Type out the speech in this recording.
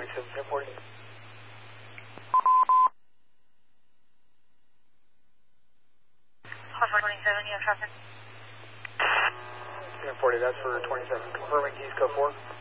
27, 1040. Harbor 27, you have traffic. 1040, that's for 27. Confirming Keys Code 4.